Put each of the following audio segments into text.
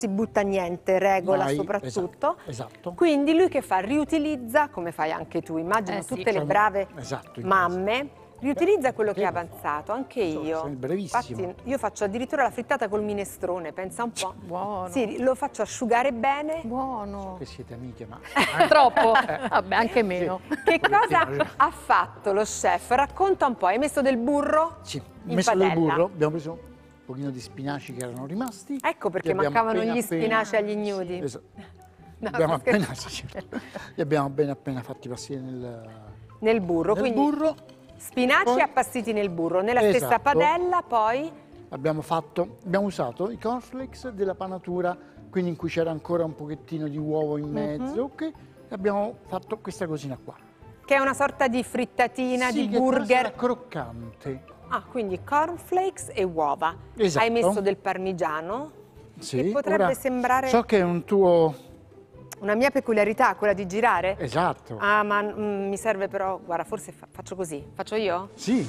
si butta niente, regola Mai, soprattutto. esatto. Quindi lui che fa? Riutilizza, come fai anche tu, immagino sì. tutte le brave Esatto, mamme, riutilizza quello che è prego. avanzato, anche io. Sei bravissimo. Infatti io faccio addirittura la frittata col minestrone, pensa un po'. Buono. Sì, lo faccio asciugare bene. Buono. Che siete amiche, ma... Troppo? Vabbè, anche meno. Che cosa ha fatto lo chef? Racconta un po', hai messo del burro? Sì, ho in messo del padella. burro, abbiamo preso un pochino di spinaci che erano rimasti. Ecco perché Li abbiamo mancavano appena gli spinaci agli ignudi. Esatto. No, Abbiamo sto appena, sì, certo. Li abbiamo appena fatti passare nel burro, nel quindi burro. spinaci Poi- appassiti nel burro, nella stessa Esatto. padella poi Abbiamo usato i cornflakes della panatura, quindi in cui c'era ancora un pochettino di uovo in mezzo, ok? E abbiamo fatto questa cosina qua. che è una sorta di frittatina Sì, di che però sarà burger. croccante. Ah, quindi cornflakes e uova. Esatto. Hai messo del parmigiano? Sì, Che potrebbe ora sembrare so che è un tuo... una mia peculiarità, quella di girare. Esatto. Ah, ma mi serve però, guarda, forse faccio così. Faccio io? Sì.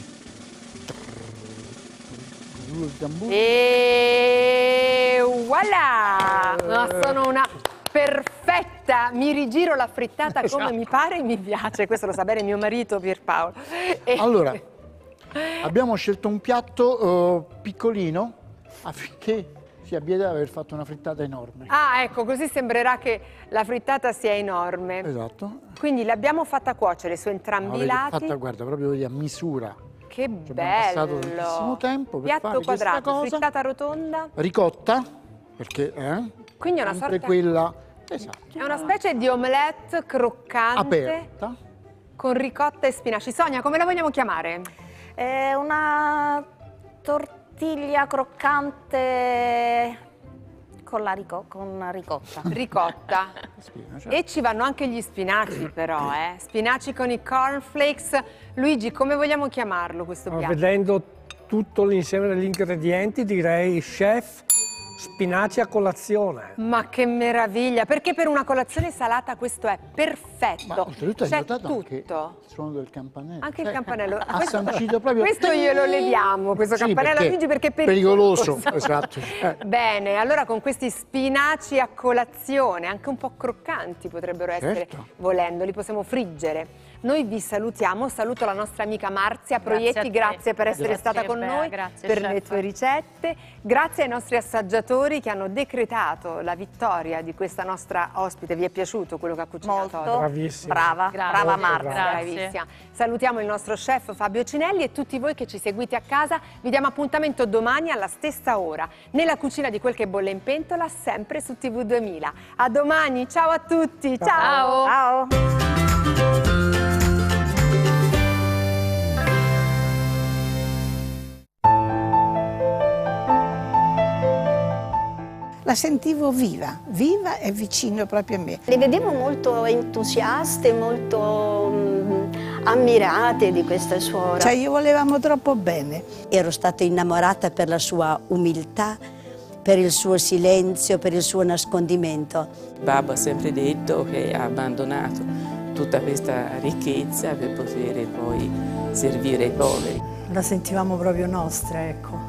Rullo di tamburo. E voilà! Ma sono una perfetta, mi rigiro la frittata come mi pare e mi piace, questo lo sa bene mio marito Pierpaolo. E- Allora, abbiamo scelto un piatto piccolino affinché si abbia da aver fatto una frittata enorme. Ah, ecco, così sembrerà che la frittata sia enorme. Esatto. Quindi l'abbiamo fatta cuocere su entrambi i lati. Fatta, guarda, proprio vedi, a misura. Che Ci abbiamo passato bello! tantissimo tempo per Piatto fare questa quadrato, cosa. frittata rotonda. Ricotta, perché Quindi è una sempre sorta- quella... Esatto. È una specie di omelette croccante Aperta. con ricotta e spinaci. Sonia, come la vogliamo chiamare? È una tortiglia croccante con la ricotta. Ricotta. Spinaci. E ci vanno anche gli spinaci però, eh? Spinaci con i cornflakes. Luigi, come vogliamo chiamarlo questo piatto? Vedendo tutto l'insieme degli ingredienti direi chef spinaci a colazione. Ma che meraviglia! Perché per una colazione salata questo è perfetto. Ma oltretutto hai C'è notato anche tutto. il suono del campanello. Anche il Cioè, campanello. Ha sancito proprio... Questo glielo leviamo, questo Sì, campanello a Luigi perché è pericoloso. Esatto. Bene, allora con questi spinaci a colazione, anche un po' croccanti potrebbero essere, Certo. volendo, li possiamo friggere. Noi vi salutiamo, saluto la nostra amica Marzia Grazie Proietti, a te. grazie per essere Grazie, stata con Bea, noi, grazie, per chef. le tue ricette, grazie ai nostri assaggiatori che hanno decretato la vittoria di questa nostra ospite. Vi è piaciuto quello che ha cucinato oggi? Molto Bravissima. brava, Grazie. brava Molto Marta. brava. Bravissima. Salutiamo il nostro chef Fabio Cinelli e tutti voi che ci seguite a casa. Vi diamo appuntamento domani alla stessa ora, nella cucina di Quel che bolle in pentola, sempre su TV 2000. A domani, ciao a tutti, ciao. Ciao. La sentivo viva, viva e vicino proprio a me. Le vedevo molto entusiaste, molto ammirate di questa suora. Cioè io volevamo troppo bene. Ero stata innamorata per la sua umiltà, per il suo silenzio, per il suo nascondimento. Babbo ha sempre detto che ha abbandonato tutta questa ricchezza per poter poi servire i poveri. La sentivamo proprio nostra, ecco.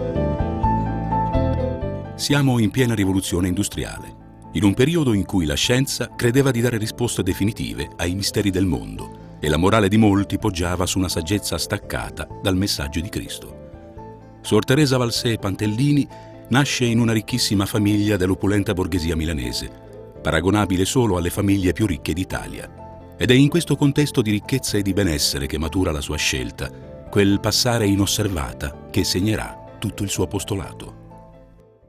Siamo in piena rivoluzione industriale, in un periodo in cui la scienza credeva di dare risposte definitive ai misteri del mondo e la morale di molti poggiava su una saggezza staccata dal messaggio di Cristo. Suor Teresa Valsè Pantellini nasce in una ricchissima famiglia dell'opulenta borghesia milanese, paragonabile solo alle famiglie più ricche d'Italia. Ed è in questo contesto di ricchezza e di benessere che matura la sua scelta, quel passare inosservata che segnerà tutto il suo apostolato.